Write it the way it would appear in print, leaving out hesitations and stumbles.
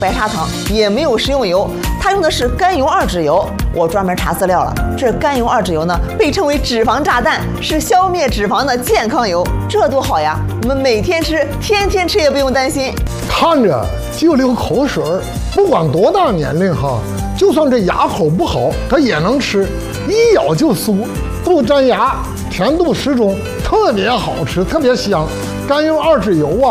白砂糖，也没有食用油，它用的是甘油二酯油。我专门查资料了，这甘油二酯油呢，被称为脂肪炸弹，是消灭脂肪的健康油，这多好呀！我们每天吃，天天吃也不用担心。 看着就流口水，不管多大年龄哈，就算这牙口不好，它也能吃，一咬就酥，不粘牙，甜度适中，特别好吃，特别香。甘油二酯油啊，